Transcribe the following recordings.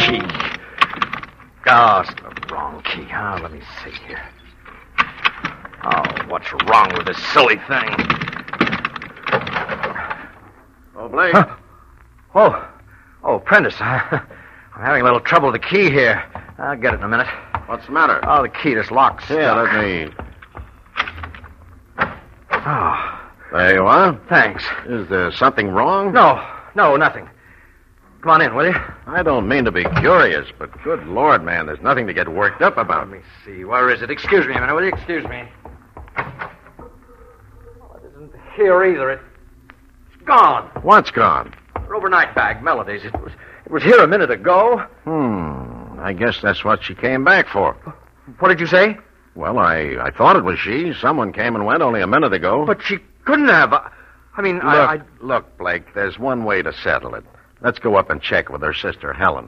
key. Oh, it's the wrong key. Oh, let me see here. Oh, what's wrong with this silly thing? Oh, Blake. Huh? Oh, Prentice. I'm having a little trouble with the key here. I'll get it in a minute. What's the matter? Oh, the key, this lock's stuck. Here, let me... Oh, There you are. thanks. Is there something wrong? No, nothing. Come on in, will you? I don't mean to be curious, but good Lord, man, there's nothing to get worked up about. Let me see. Where is it? Excuse me a minute, will you? Excuse me. Oh, it isn't here either. It's gone. What's gone? Her overnight bag, Melody's. It was here a minute ago. I guess that's what she came back for. What did you say? Well, I thought it was she. Someone came and went only a minute ago. But she couldn't have. I mean, Look, Blake, there's one way to settle it. Let's go up and check with her sister, Helen.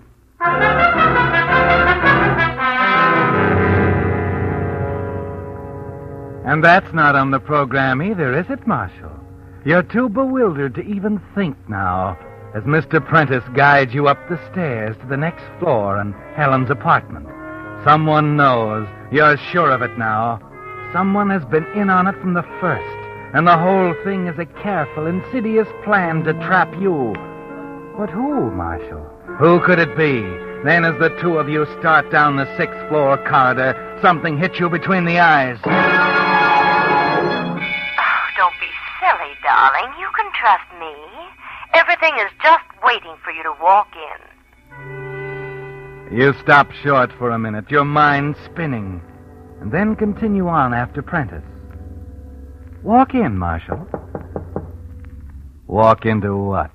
And that's not on the program either, is it, Marshal? You're too bewildered to even think now, as Mr. Prentice guides you up the stairs to the next floor in Helen's apartment. Someone knows. You're sure of it now. Someone has been in on it from the first, and the whole thing is a careful, insidious plan to trap you. But who, Marshal? Who could it be? Then as the two of you start down the sixth-floor corridor, something hits you between the eyes. Oh, don't be silly, darling. You can trust me. Everything is just waiting for you to walk in. You stop short for a minute, your mind spinning, and then continue on after Prentice. Walk in, Marshal. Walk into what?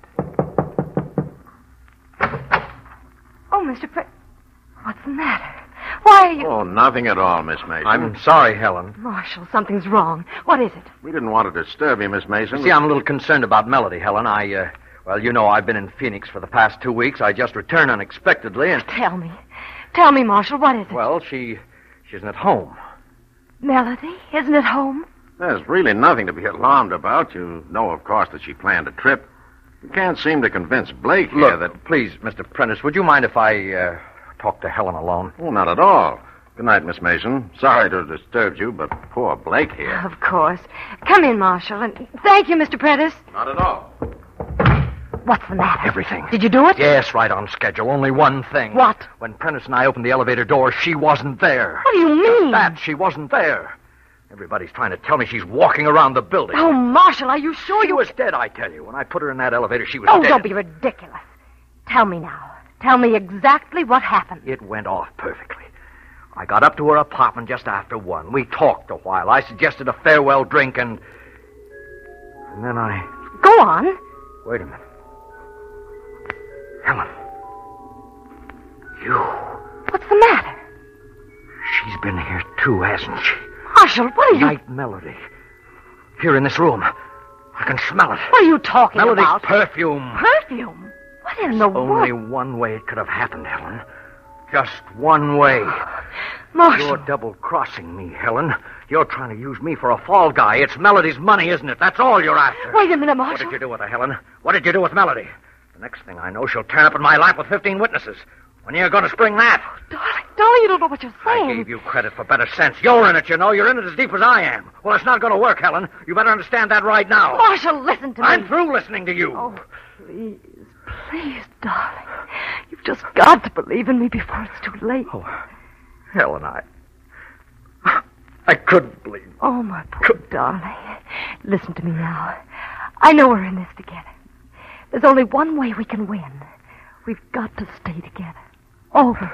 Oh, Mr. What's the matter? Why are you... Oh, nothing at all, Miss Mason. I'm sorry, Helen. Marshal, something's wrong. What is it? We didn't want to disturb you, Miss Mason. See, I'm a little concerned about Melody, Helen. Well, you know I've been in Phoenix for the past 2 weeks. I just returned unexpectedly and... Tell me. Tell me, Marshal, what is it? Well, she isn't at home. Melody isn't at home? There's really nothing to be alarmed about. You know, of course, that she planned a trip. You can't seem to convince Blake here Look, that... please, Mr. Prentice, would you mind if I talk to Helen alone? Oh, not at all. Good night, Miss Mason. Sorry to have disturbed you, but poor Blake here. Of course. Come in, Marshal, and thank you, Mr. Prentice. Not at all. What's the matter? Everything. Did you do it? Yes, right on schedule. Only one thing. What? When Prentice and I opened the elevator door, she wasn't there. What do you mean? That she wasn't there. Everybody's trying to tell me she's walking around the building. Oh, Marshal, are you sure She was dead, I tell you. When I put her in that elevator, she was Oh, dead. don't be ridiculous. Tell me now. Tell me exactly what happened. It went off perfectly. I got up to her apartment just after 1. We talked a while. I suggested a farewell drink, and then I... Go on. Wait a minute. Helen. You. What's the matter? She's been here, too, hasn't she? Marshal, what are you... Night Melody. Here in this room. I can smell it. What are you talking Melody's about? perfume. Perfume? What in the world? Only one way it could have happened, Helen. Just one way. Marshal. You're double-crossing me, Helen. You're trying to use me for a fall guy. It's Melody's money, isn't it? That's all you're after. Wait a minute, What Marshal. did you do with her, Helen? What did you do with Melody? The next thing I know, she'll turn up in my lap with 15 witnesses. When are you going to spring that? Darling, you don't know what you're saying. I gave you credit for better sense. You're in it, you know. You're in it as deep as I am. Well, it's not going to work, Helen. You better understand that right now. Marshal, listen to me. I'm through listening to you. Oh, please, darling. You've just got to believe in me before it's too late. Oh, Helen, I couldn't believe. Oh, my poor darling. Listen to me now. I know we're in this together. There's only one way we can win. We've got to stay together. Always.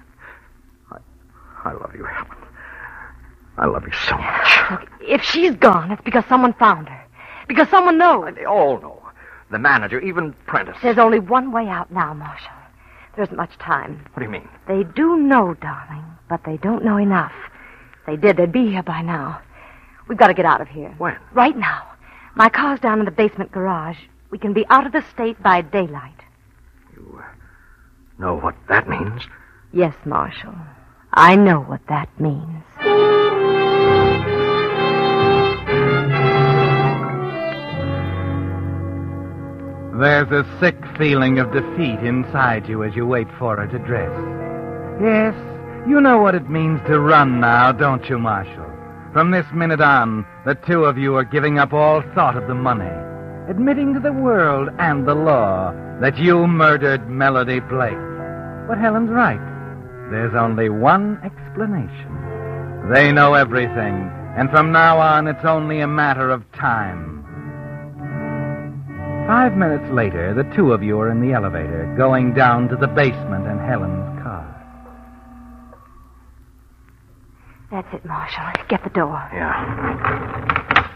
I love you, Helen. I love you so much. Look, if she's gone, it's because someone found her. Because someone knows. They all know. The manager, even Prentice. There's only one way out now, Marshal. There isn't much time. What do you mean? They do know, darling, but they don't know enough. If they did, they'd be here by now. We've got to get out of here. When? Right now. My car's down in the basement garage. We can be out of the state by daylight. You know what that means? Yes, Marshal. I know what that means. There's a sick feeling of defeat inside you as you wait for her to dress. Yes, you know what it means to run now, don't you, Marshal? From this minute on, the two of you are giving up all thought of the money, admitting to the world and the law that you murdered Melody Blake. But Helen's right. There's only one explanation. They know everything, and from now on, it's only a matter of time. 5 minutes later, the two of you are in the elevator, going down to the basement in Helen's car. That's it, Marshal. Get the door. Yeah.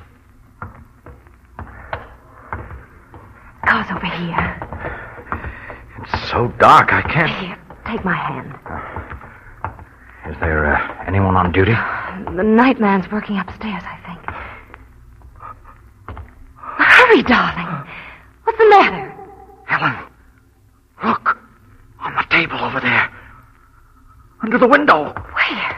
Car's over here. It's so dark, I can't... Here, take my hand. Is there anyone on duty? The night man's working upstairs, I think. Hurry, darling. What's the matter? Helen, look. On the table over there. Under the window. Where?